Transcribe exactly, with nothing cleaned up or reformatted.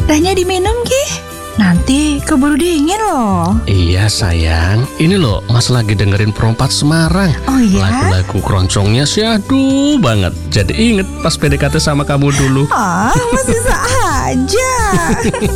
tehnya diminum Ki. Nanti keburu dingin loh. Iya sayang, ini loh Mas lagi dengerin Perompak Semarang. Oh iya? Lagu-lagu keroncongnya syahdu banget. Jadi inget pas P D K T sama kamu dulu. Ah, masih bisa aja.